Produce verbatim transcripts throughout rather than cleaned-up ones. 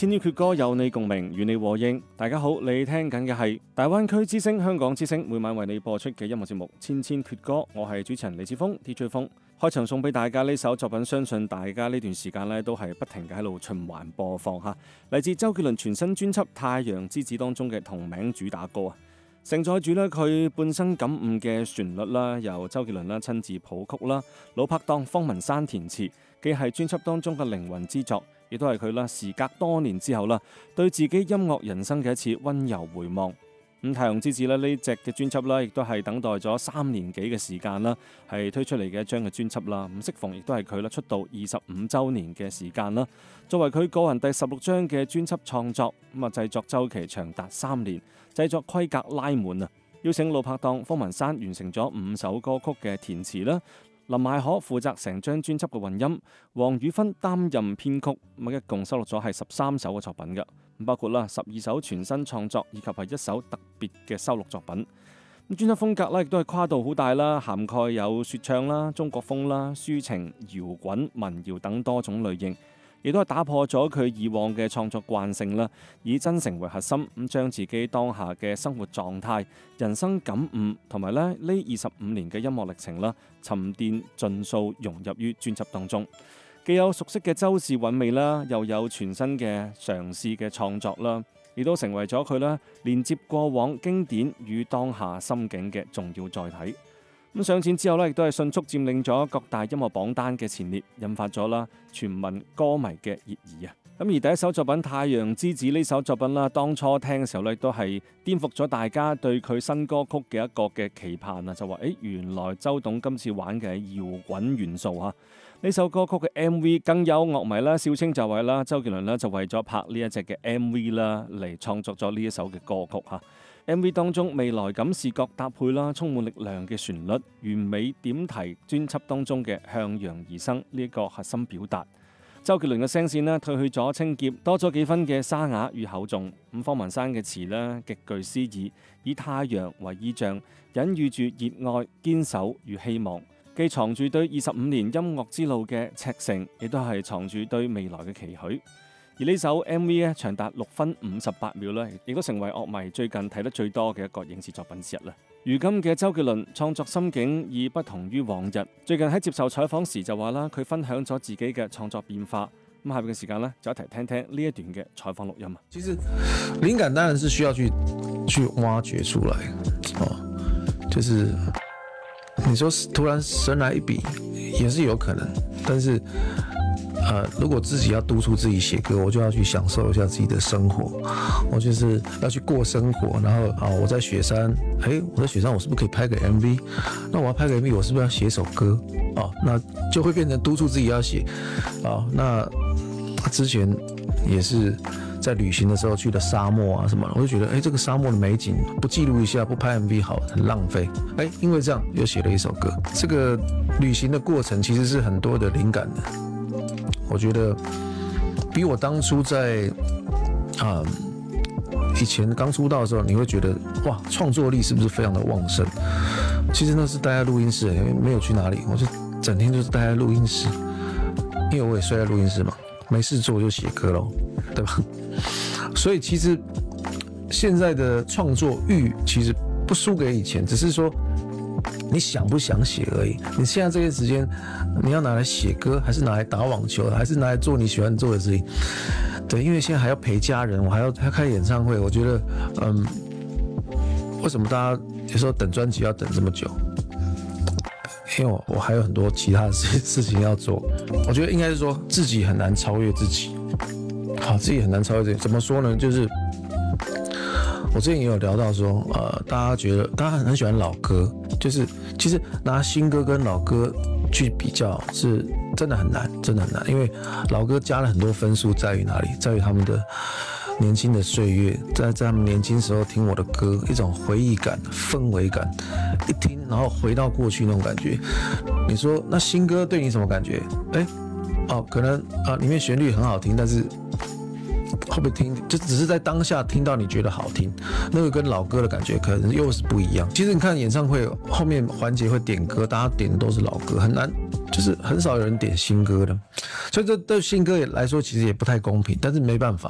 千於闕歌有你共鳴，與你和應。大家好，你聽緊嘅係大灣區之聲香港之聲每晚為你播出嘅音樂節目《千千闕歌》，我係主持人李志峰 D J 峰。開場送俾大家呢首作品，相信大家呢段時間咧都係不停嘅喺度循環播放嚇，嚟自周杰倫全新專輯《太陽之子》當中嘅同名主打歌啊，承載住咧佢半生感悟嘅旋律啦，由周杰倫啦親自譜曲啦，老拍檔方文山填詞，既係專輯當中嘅靈魂之作，亦都係佢啦時隔多年之後啦，對自己音樂人生嘅一次溫柔回望。咁太陽之子咧呢隻嘅專輯啦，亦都係等待咗三年幾嘅時間啦，係推出嚟嘅一張嘅專輯啦。咁適逢亦都係佢啦出道二十五週年嘅時間啦。作為佢個人第十六張嘅專輯創作，咁啊製作週期長達三年，製作規格拉滿啊，邀請老拍檔方文山完成咗五首歌曲嘅填詞啦。林艾可負責成張專輯嘅混音，黃宇芬擔任編曲，咁一共收錄咗係十三首嘅作品嘅，包括啦十二首全新創作以及係一首特別嘅收錄作品。咁專輯風格咧亦都係跨度好大啦，涵蓋有說唱啦、中國風啦、抒情、搖滾、民謠等多種類型。亦都係打破咗佢以往嘅創作慣性啦，以真誠為核心，咁將自己當下嘅生活狀態、人生感悟同埋咧呢二十五年嘅音樂歷程啦，沉澱盡數融入於專輯當中。既有熟悉嘅周氏韻味啦，又有全新嘅嘗試嘅創作啦，亦都成為咗佢啦連接過往經典與當下心境嘅重要載體。咁上線之後咧，亦都係迅速佔領咗各大音樂榜單嘅前列，引發咗啦全民歌迷嘅熱議啊！咁而第一首作品《太陽之子》呢首作品啦，當初聽嘅時候咧，都係顛覆咗大家對佢新歌曲嘅一個嘅期盼啊！就話誒，原來周董今次玩嘅係搖滾元素啊！呢首歌曲嘅 M V 更有樂迷啦笑稱就係啦，周杰倫啦就為咗拍呢一隻嘅 M V 啦嚟創作咗呢一首嘅歌曲嚇。M V 當中未來感視覺搭配啦，充滿力量嘅旋律，完美點題專輯當中嘅向陽而生呢一個核心表達。周杰倫嘅聲線咧褪去咗清潔，多咗幾分嘅沙啞與厚重。咁方文山嘅詞咧極具詩意，以太陽為意象，隱喻住熱愛、堅守與希望，既藏住對二十五年音樂之路嘅赤誠，亦都係藏住對未來嘅期許。而呢首 M V 咧長達六分五十八秒咧，亦都成為樂迷最近睇得最多嘅一個影視作品之一啦。如今嘅周杰倫創作心境已不同於往日，最近喺接受採訪時就話啦，佢分享咗自己嘅創作變化。咁下邊嘅時間咧，就一齊聽聽呢一段嘅採訪錄音啊。 其實靈感當然是需要去去挖掘出來，哦，就是你說突然神來一筆也是有可能，但是。呃，如果自己要督促自己寫歌，我就要去享受一下自己的生活，我就是要去過生活。然後啊，我在雪山，誒，我在雪山，我是不是可以拍個 M V？ 那我要拍個 M V， 我是不是要寫首歌？啊，那就會變成督促自己要寫。啊，那之前也是在旅行的時候去的沙漠啊什麼，我就覺得，誒，這個沙漠的美景不記錄一下，不拍 M V 好，很浪費。誒，因為這樣又寫了一首歌。這個旅行的過程其實是很多的靈感的。我覺得比我當初在啊、呃、以前剛出道的時候，你會覺得哇，創作力是不是非常的旺盛？其實那是待在錄音室，沒有去哪裡，我就整天就是待在錄音室，因為我也睡在錄音室嘛，沒事做就寫歌咯，對吧？所以其實現在的創作欲其實不輸給以前，只是說你想不想寫而已。你現在這些時間，你要拿來寫歌，還是拿來打網球，還是拿來做你喜歡做的事情？對，因為現在還要陪家人，我還要還要開演唱會，我覺得，嗯，為什麼大家有時候等專輯要等這麼久？因為我我還有很多其他的事事情要做。我覺得應該是說自己很難超越自己，好，自己很難超越自己。怎麼說呢？就是我之前也有聊到說，呃，大家覺得大家很喜歡老歌，就是其實拿新歌跟老歌去比較是真的很難，真的很難，因為老歌加了很多分數，在於哪裡？在於他們的年輕的歲月，在在他們年輕時候聽我的歌，一種回憶感、氛圍感，一聽然後回到過去那種感覺。你說那新歌對你什麼感覺？哎，哦，可能啊，裡面旋律很好聽，但是會不會聽就只是在當下聽到你覺得好聽，那個跟老歌的感覺可能又是不一樣。其實你看演唱會後面環節會點歌，大家點的都是老歌，很難，就是很少有人點新歌的，所以這對新歌來說其實也不太公平，但是沒辦法。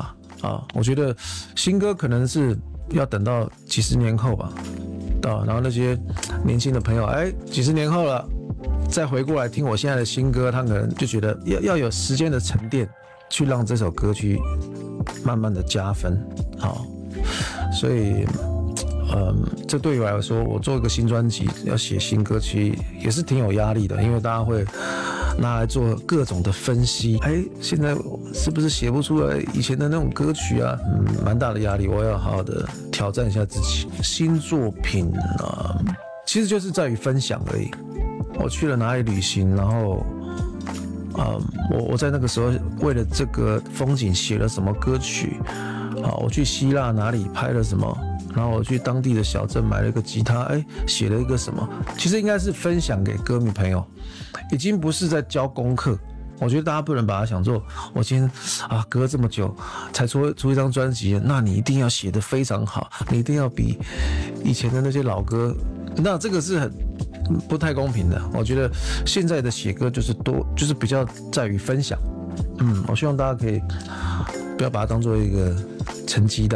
啊，我觉得新歌可能是要等到几十年后吧，啊，然后那些年轻的朋友，哎，几十年后了，再回过来听我现在的新歌，他可能就觉得要要有时间的沉淀，去让这首歌去慢慢的加分，好，所以。嗯，这对于我来说，我做一个新专辑要写新歌，其实也是挺有压力的，因为大家会拿来做各种的分析。哎，现在是不是写不出来以前的那种歌曲啊？嗯，蛮大的压力，我要好好的挑战一下自己。新作品啊，其实就是在于分享而已。我去了哪里旅行，然后，嗯，我我在那个时候为了这个风景写了什么歌曲？啊，我去希腊哪里拍了什么？然后我去当地的小镇买了一个吉他，哎，写了一个什么？其实应该是分享给歌迷朋友，已经不是在教功课。我觉得大家不能把它想做，我今天啊隔这么久才出出一张专辑，那你一定要写得非常好，你一定要比以前的那些老歌，那这个是很不太公平的。我觉得现在的写歌就是多，就是比较在于分享。嗯，我希望大家可以不要把它当做一个成绩单。